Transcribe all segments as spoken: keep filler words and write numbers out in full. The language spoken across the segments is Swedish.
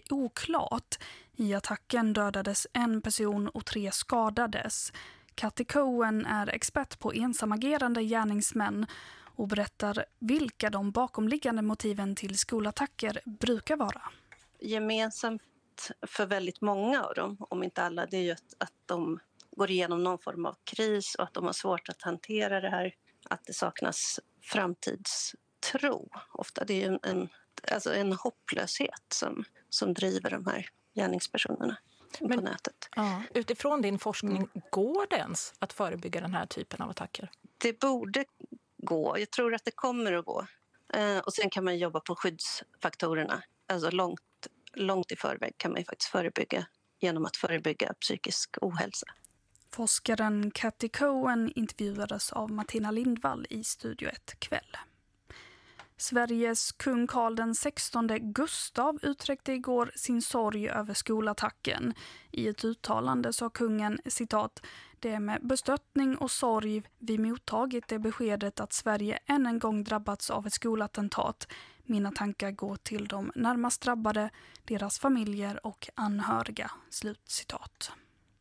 oklart. I attacken dödades en person och tre skadades. Kathy Cohen är expert på ensamagerande gärningsmän och berättar vilka de bakomliggande motiven till skolattacker brukar vara. Gemensamt för väldigt många av dem, om inte alla, det är ju att, att de går igenom någon form av kris och att de har svårt att hantera det här. Att det saknas framtidstro. Ofta det är en, en, alltså en hopplöshet som, som driver de här gärningspersonerna på Men, nätet. Ja, utifrån din forskning, går det ens att förebygga den här typen av attacker? Det borde gå. Jag tror att det kommer att gå. Eh, och sen kan man jobba på skyddsfaktorerna. Alltså långt, långt i förväg kan man ju faktiskt förebygga genom att förebygga psykisk ohälsa. Forskaren Kathy Cohen intervjuades av Martina Lindvall i Studio ett kväll. Sveriges kung Karl den sextonde Gustav uttryckte igår sin sorg över skolattacken. I ett uttalande sa kungen, citat, "Det är med bestörtning och sorg vi mottagit det beskedet att Sverige än en gång drabbats av ett skolattentat. Mina tankar går till de närmast drabbade, deras familjer och anhöriga." Slut citat.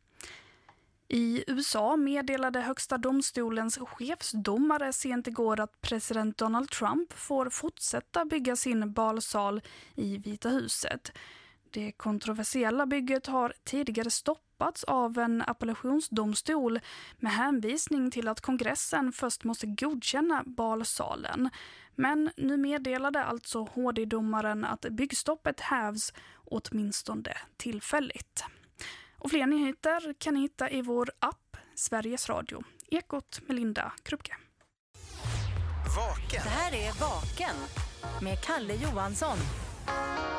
I U S A meddelade högsta domstolens chefsdomare sent igår att president Donald Trump får fortsätta bygga sin balsal i Vita huset. Det kontroversiella bygget har tidigare stoppats av en appellationsdomstol med hänvisning till att kongressen först måste godkänna balsalen. Men nu meddelade alltså H D-domaren att byggstoppet hävs åtminstone tillfälligt. Och fler nyheter kan ni hitta i vår app Sveriges Radio. Ekot med Linda Krupke. Vaken. Det här är Vaken med Kalle Johansson.